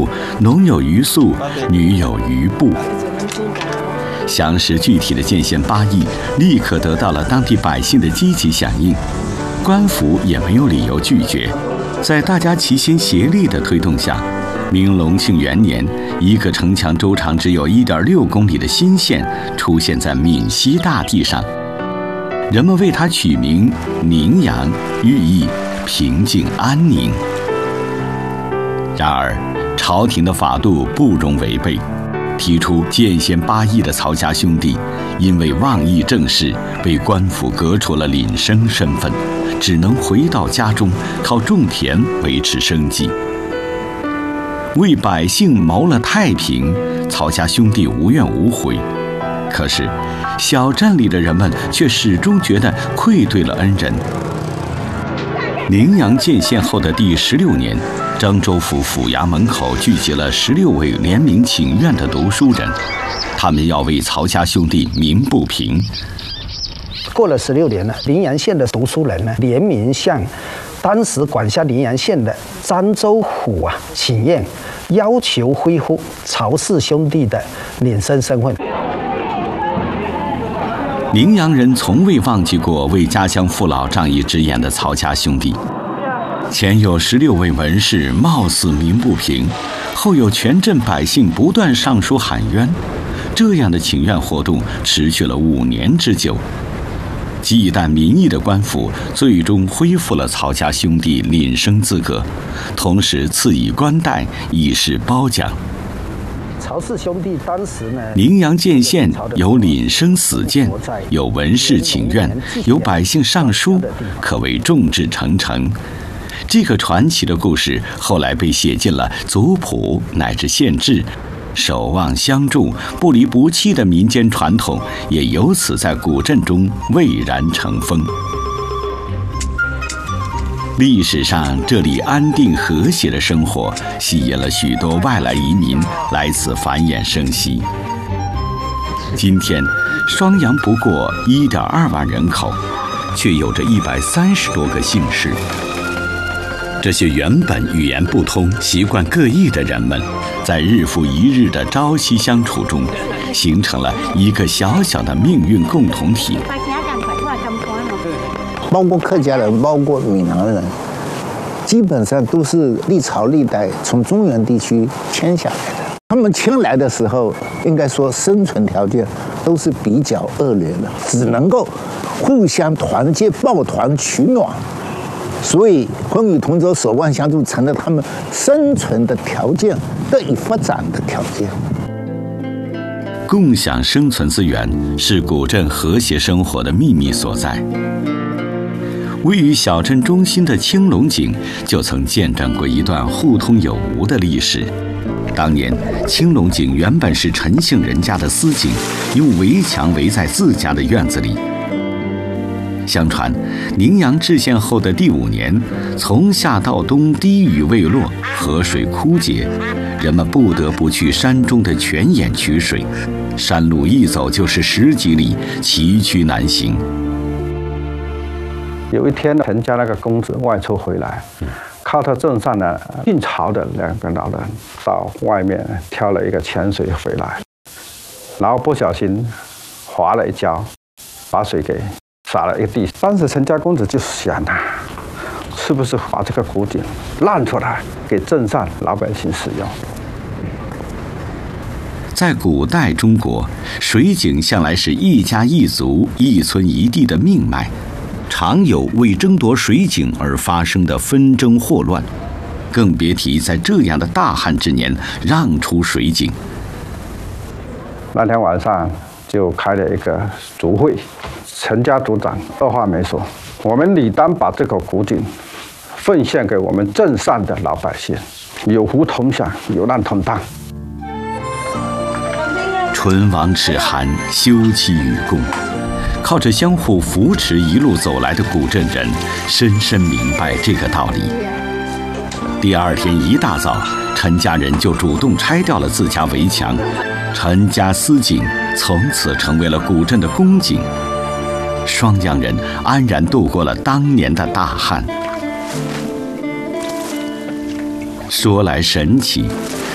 处，农有余粟，女有余布。详实具体的建县8议立刻得到了当地百姓的积极响应，官府也没有理由拒绝。在大家齐心协力的推动下，明隆庆元年，一个城墙周长只有1.6公里的新县出现在闽西大地上，人们为它取名宁阳，寓意平静安宁。然而，朝廷的法度不容违背。提出建县8议的曹家兄弟，因为妄议政事，被官府革除了廪生身份，只能回到家中靠种田维持生计。为百姓谋了太平，曹家兄弟无怨无悔。可是，小镇里的人们却始终觉得愧对了恩人。宁阳建县后的第16年，漳州府府衙门口聚集了16位联名请愿的读书人，他们要为曹家兄弟鸣不平。 过了16年了，宁阳县的读书人呢联名向当时管辖宁阳县的漳州府请愿，要求恢复曹氏兄弟的廪生身份。 宁阳人从未忘记过为家乡父老仗义直言的曹家兄弟。前有16位文士冒死鸣不平，后有全镇百姓不断上书喊冤，这样的请愿活动持续了5年之久。忌惮民意的官府最终恢复了曹家兄弟廪生资格，同时赐以官带，以示褒奖。 曹氏兄弟当时呢， 宁阳建县有廪生死谏，有文士请愿，有百姓上书，可谓众志成城。这个传奇的故事后来被写进了族谱乃至县志，守望相助、不离不弃的民间传统也由此在古镇中蔚然成风。历史上，这里安定和谐的生活吸引了许多外来移民来此繁衍生息。今天，双阳不过1.2万人口，却有着130多个姓氏。这些原本语言不通、习惯各异的人们，在日复一日的朝夕相处中，形成了一个小小的命运共同体。 包括客家人，包括闽南人，基本上都是历朝历代从中原地区迁下来的。他们迁来的时候，应该说生存条件都是比较恶劣的，只能够互相团结、抱团取暖。所以，风雨同舟、守望相助，成了他们生存的条件、得以发展的条件。 共享生存资源是古镇和谐生活的秘密所在。位于小镇中心的青龙井就曾见证过一段互通有无的历史。当年，青龙井原本是陈姓人家的私井，用围墙围在自家的院子里。相传，宁阳置县后的第5年，从夏到冬滴雨未落，河水枯竭，人们不得不去山中的泉眼取水，山路一走就是10几里，崎岖难行。 有一天，陈家那个公子外出回来，靠他镇上的晋朝的2个老人到外面挑了一个泉水回来，然后不小心滑了一跤，把水给洒了一地。当时陈家公子就想是不是把这个古井让出来给镇上老百姓使用？ 在古代中国，水井向来是一家一族、一村一地的命脉，常有为争夺水井而发生的纷争祸乱，更别提在这样的大旱之年让出水井。 那天晚上就开了一个族会，陈家族长2话没说，我们理当把这口古井奉献给我们镇上的老百姓，有福同享，有难同当。 唇亡齿寒，休戚与共。靠着相互扶持一路走来的古镇人，深深明白这个道理。第2天一大早，陈家人就主动拆掉了自家围墙，陈家私井从此成为了古镇的公井。双阳人安然度过了当年的大旱。说来神奇，